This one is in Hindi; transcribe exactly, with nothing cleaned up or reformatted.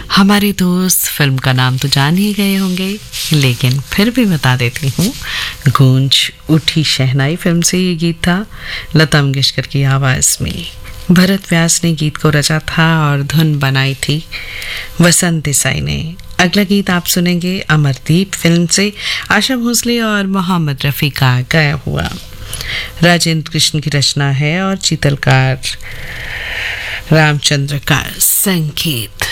हमारे दोस्त फिल्म का नाम तो जान ही गए होंगे, लेकिन फिर भी बता देती हूँ। गूंज उठी शहनाई फिल्म से ये गीत था, लता मंगेशकर की आवाज़ में। भरत व्यास ने गीत को रचा था और धुन बनाई थी वसंत देसाई ने। अगला गीत आप सुनेंगे अमरदीप फिल्म से, आशा भोसले और मोहम्मद रफ़ी का गाया हुआ। राजेंद्र कृष्ण की रचना है और चित्रकार रामचंद्र का संगीत।